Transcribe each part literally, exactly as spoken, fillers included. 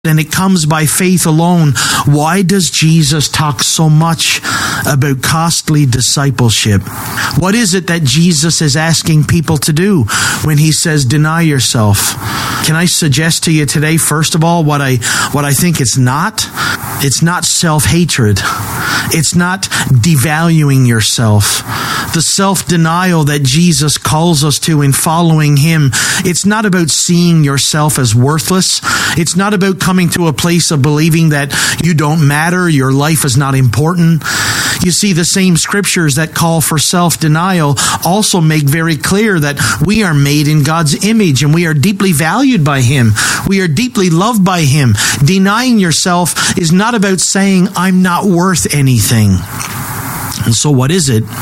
and it comes by faith alone. Why does Jesus talk so much about costly discipleship? What is it that Jesus is asking people to do when he says deny yourself? Can I suggest to you today, first of all, what I what I think it's not? It's not self-hatred. It's not devaluing yourself. The self-denial that Jesus calls us to in following him, it's not about seeing yourself as worthless. It's not about coming to a place of believing that you don't matter, your life is not important. You see, the same scriptures that call for self-denial also make very clear that we are made in God's image and we are deeply valued by him. We are deeply loved by him. Denying yourself is not about saying, I'm not worth anything. And so what is it?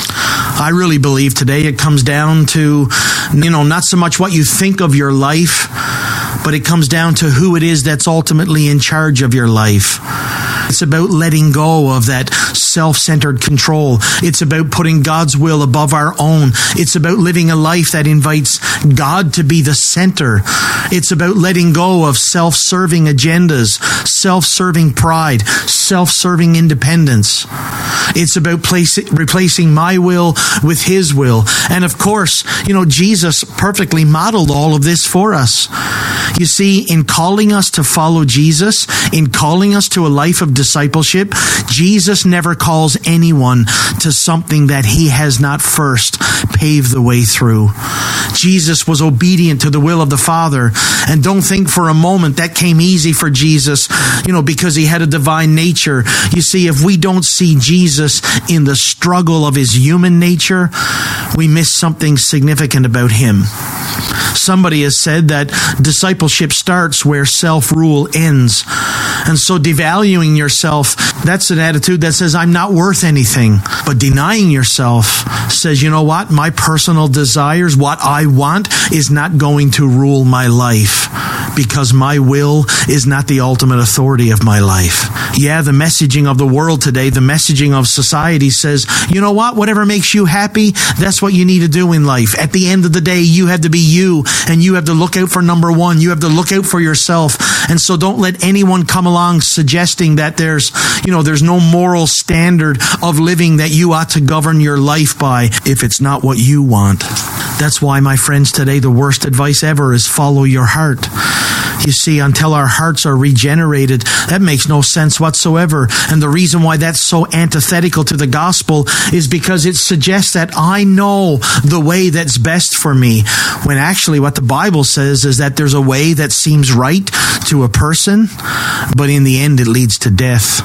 I really believe today it comes down to, you know, not so much what you think of your life, but it comes down to who it is that's ultimately in charge of your life. It's about letting go of that self-centered control. It's about putting God's will above our own. It's about living a life that invites God to be the center. It's about letting go of self-serving agendas, self-serving pride, self-serving independence. It's about place, replacing my will with his will. And of course, you know, Jesus perfectly modeled all of this for us. You see, in calling us to follow Jesus, in calling us to a life of discipleship, Jesus never calls anyone to something that he has not first paved the way through. Jesus was obedient to the will of the Father. And don't think for a moment that came easy for Jesus, you know, because he had a divine nature. You see, if we don't see Jesus in the struggle of his human nature, we miss something significant about him. Somebody has said that discipleship starts where self-rule ends. And so devaluing yourself, that's an attitude that says, I'm not worth anything. But denying yourself says, you know what? My personal desires, what I want, is not going to rule my life, because my will is not the ultimate authority of my life. Yeah, the messaging of the world today, the messaging of society says, you know what? Whatever makes you happy, that's what you need to do in life. At the end of the day, you have to be you, and you have to look out for number one. You have to look out for yourself. And so don't let anyone come along suggesting that there's, you know, there's no moral standard of living that you ought to govern your life by if it's not what you want. That's why, my friends, today the worst advice ever is follow your heart. You see, until our hearts are regenerated, that makes no sense whatsoever. And the reason why that's so antithetical to the gospel is because it suggests that I know the way that's best for me, when actually what the Bible says is that there's a way that seems right to a person, but in the end it leads to death.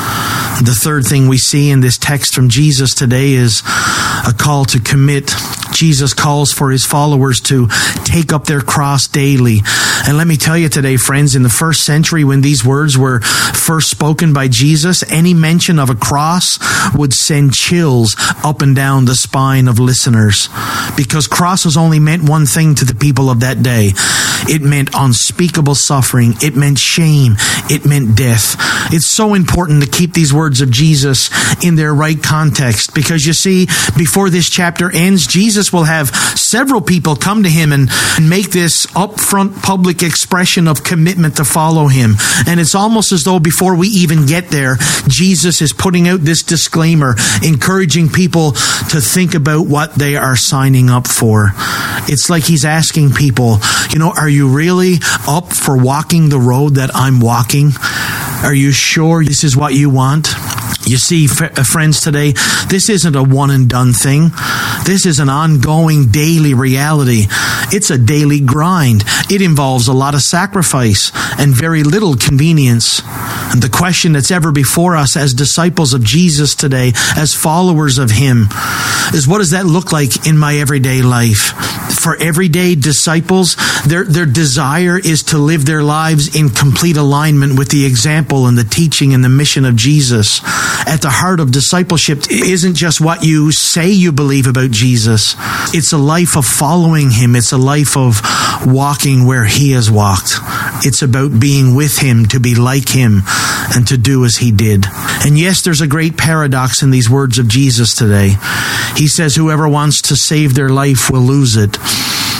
The third thing we see in this text from Jesus today is a call to commit. Jesus calls for his followers to take up their cross daily. And let me tell you today, friends, in the first century when these words were first spoken by Jesus, any mention of a cross would send chills up and down the spine of listeners, because crosses only meant one thing to the people of that day. It meant unspeakable suffering. It meant shame. It meant death. It's so important to keep these words of Jesus in their right context, because you see, before this chapter ends, Jesus will have several people come to him and make this upfront public expression of commitment to follow him. And it's almost as though before we even get there, Jesus is putting out this disclaimer, encouraging people to think about what they are signing up for. It's like he's asking people, you know, are you really up for walking the road that I'm walking? Are you sure this is what you want? You see, f- friends, today, this isn't a one and done thing. This is an ongoing daily reality. It's a daily grind. It involves a lot of sacrifice and very little convenience. And the question that's ever before us as disciples of Jesus today, as followers of him, is what does that look like in my everyday life? For everyday disciples, their, their desire is to live their lives in complete alignment with the example and the teaching and the mission of Jesus. At the heart of discipleship isn't just what you say you believe about Jesus. It's a life of following him. It's a life of walking where he has walked. It's about being with him, to be like him, and to do as he did. And yes, there's a great paradox in these words of Jesus today. He says, whoever wants to save their life will lose it.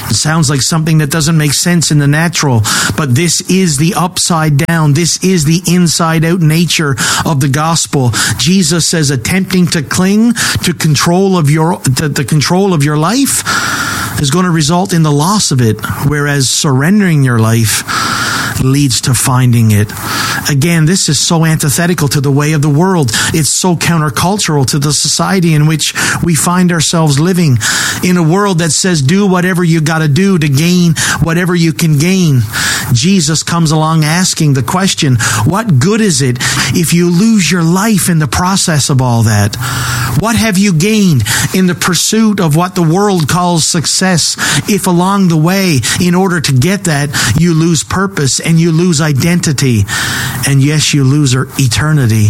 It sounds like something that doesn't make sense in the natural, but this is the upside down. This is the inside out nature of the gospel. Jesus says attempting to cling to control of your to the control of your life is going to result in the loss of it, whereas surrendering your life leads to finding it. Again, this is so antithetical to the way of the world. It's so countercultural to the society in which we find ourselves living, in a world that says do whatever you got to do to gain whatever you can gain. Jesus comes along asking the question, what good is it if you lose your life in the process of all that? What have you gained in the pursuit of what the world calls success if along the way, in order to get that, you lose purpose and you lose identity, and yes, you lose eternity?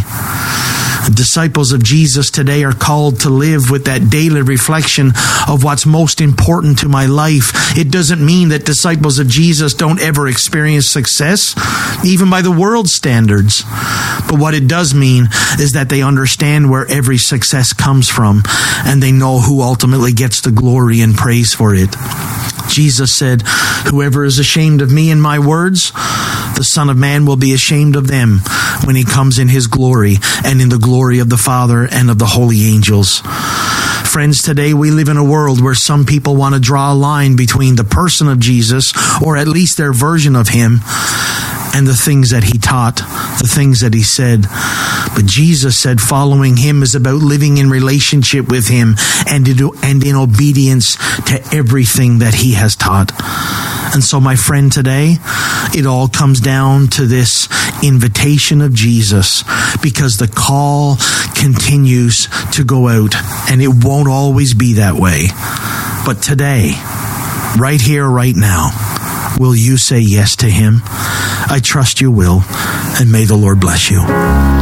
Disciples of Jesus today are called to live with that daily reflection of what's most important to my life. It doesn't mean that disciples of Jesus don't ever experience success, even by the world's standards. But what it does mean is that they understand where every success comes from, and they know who ultimately gets the glory and praise for it. Jesus said, whoever is ashamed of me and my words, the Son of Man will be ashamed of them when he comes in his glory and in the glory of the Father and of the holy angels. Friends, today we live in a world where some people want to draw a line between the person of Jesus, or at least their version of him, and the things that he taught, the things that he said. But Jesus said following him is about living in relationship with him and in, and in obedience to everything that he has taught. And so, my friend, today, it all comes down to this invitation of Jesus, because the call continues to go out, and it won't always be that way. But today, right here, right now, will you say yes to him? I trust you will, and may the Lord bless you.